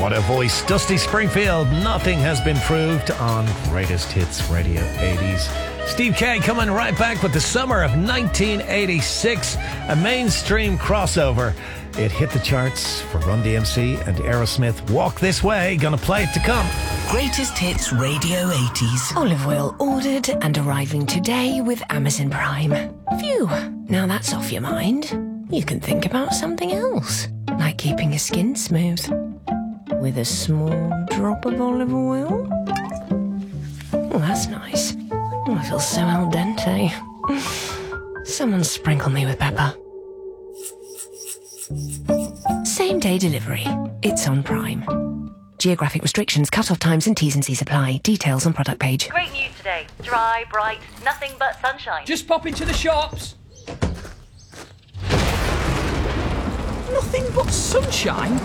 What a voice. Dusty Springfield, Nothing Has Been Proved on Greatest Hits Radio 80s. Steve Kay coming right back with the summer of 1986, a mainstream crossover. It hit the charts for Run DMC and Aerosmith. Walk This Way, gonna play it to come. Greatest Hits Radio 80s. Olive oil ordered and arriving today with Amazon Prime. Phew, now that's off your mind. You can think about something else, like keeping your skin smooth with a small drop of olive oil. Oh, that's nice. Oh, I feel so al dente. Someone sprinkle me with pepper. Same day delivery. It's on Prime. Geographic restrictions, cut-off times and T's and C's apply. Details on product page. Great news today. Dry, bright, nothing but sunshine. Just pop into the shops. Nothing but sunshine?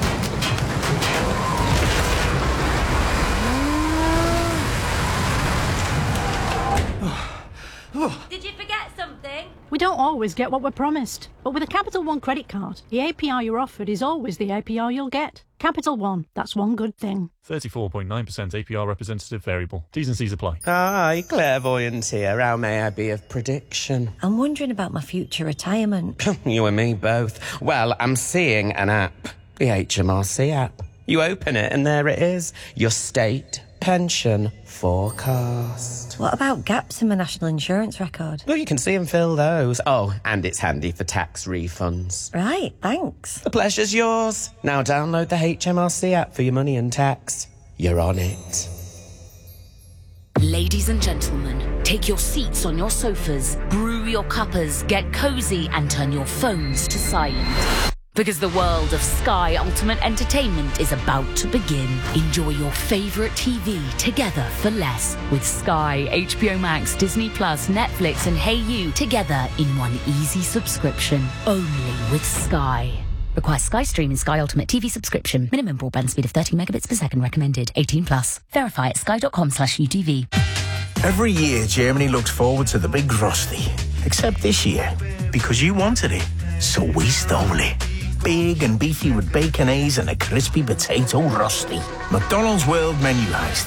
Did you forget something? We don't always get what we're promised. But with a Capital One credit card, the APR you're offered is always the APR you'll get. Capital One, that's one good thing. 34.9% APR representative variable. T's and C's apply. Hi, clairvoyant here. How may I be of prediction? I'm wondering about my future retirement. You and me both. Well, I'm seeing an app. The HMRC app. You open it and there it is. Your state pension forecast. What about gaps in my national insurance record? Well, you can see and fill those. Oh, and it's handy for tax refunds. Right, thanks. The pleasure's yours. Now download the HMRC app for your money and tax. You're on it. Ladies and gentlemen, take your seats on your sofas, brew your cuppers, get cosy and turn your phones to silent. Because the world of Sky Ultimate Entertainment is about to begin. Enjoy your favourite TV together for less with Sky, HBO Max, Disney Plus, Netflix and HeyU together in one easy subscription. Only with Sky. Requires Sky Stream and Sky Ultimate TV subscription. Minimum broadband speed of 30 megabits per second recommended. 18 plus. Verify at sky.com/UTV. Every year, Germany looks forward to the big Rusty. Except this year, because you wanted it, so we stole it. Big and beefy with baconaise and a crispy potato Rusty. McDonald's World Menu Heist.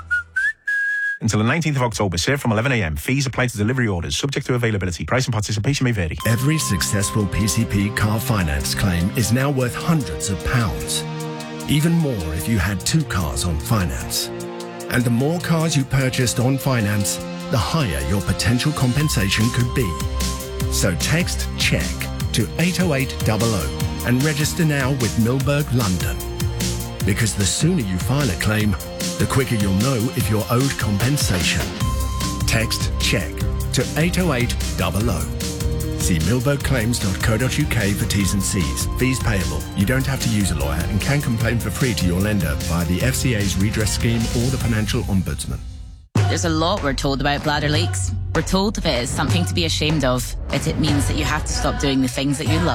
Until the 19th of October, served from 11 a.m. Fees apply to delivery orders, subject to availability. Price and participation may vary. Every successful PCP car finance claim is now worth hundreds of pounds. Even more if you had 2 cars on finance. And the more cars you purchased on finance, the higher your potential compensation could be. So text CHECK to 80800 and register now with Milberg London. Because the sooner you file a claim, the quicker you'll know if you're owed compensation. Text CHECK to 80800. See milbergclaims.co.uk for T's and C's. Fees payable. You don't have to use a lawyer and can complain for free to your lender via the FCA's redress scheme or the Financial Ombudsman. There's a lot we're told about bladder leaks. We're told if it is something to be ashamed of, but it means that you have to stop doing the things that you love.